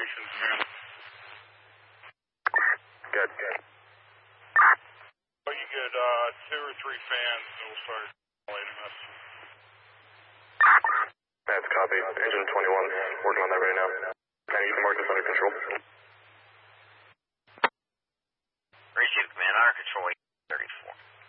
operations, man. Good. Oh, you get 2 or 3 fans, and we'll start calculating us. That's copy. Engine 21, working on that right now. Can you mark this under control? Receive command, under control 34.